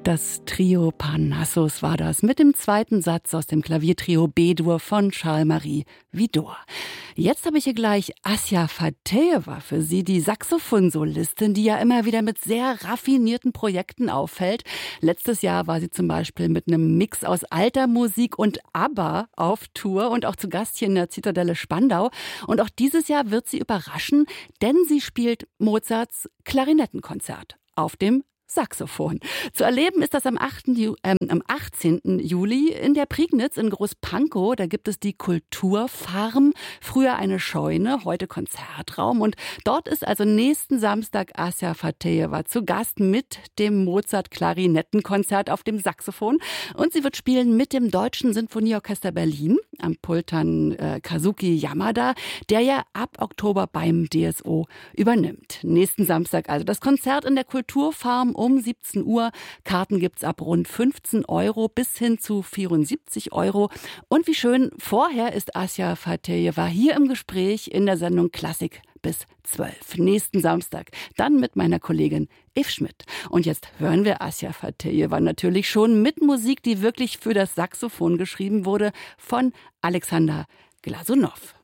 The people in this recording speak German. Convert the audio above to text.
Das Trio Parnassus war das mit dem zweiten Satz aus dem Klaviertrio B-Dur von Charles-Marie Widor. Jetzt habe ich hier gleich Asja Fatejeva für Sie, die Saxophonsolistin, die ja immer wieder mit sehr raffinierten Projekten auffällt. Letztes Jahr war sie zum Beispiel mit einem Mix aus alter Musik und ABBA auf Tour und auch zu Gast hier in der Zitadelle Spandau. Und auch dieses Jahr wird sie überraschen, denn sie spielt Mozarts Klarinettenkonzert auf dem Saxophon. Zu erleben ist das am 18. Juli in der Prignitz in Großpankow. Da gibt es die Kulturfarm, früher eine Scheune, heute Konzertraum. Und dort ist also nächsten Samstag Asja Fatejeva zu Gast mit dem Mozart-Klarinettenkonzert auf dem Saxophon. Und sie wird spielen mit dem Deutschen Sinfonieorchester Berlin am Pultern Kazuki Yamada, der ja ab Oktober beim DSO übernimmt. Nächsten Samstag also das Konzert in der Kulturfarm um 17 Uhr. Karten gibt's ab rund 15 € bis hin zu 74 €. Und wie schön, vorher ist Asja Fatejeva hier im Gespräch in der Sendung Klassik bis 12. Nächsten Samstag. Dann mit meiner Kollegin Eve Schmidt. Und jetzt hören wir Asja Fatejeva natürlich schon mit Musik, die wirklich für das Saxophon geschrieben wurde, von Alexander Glasunow.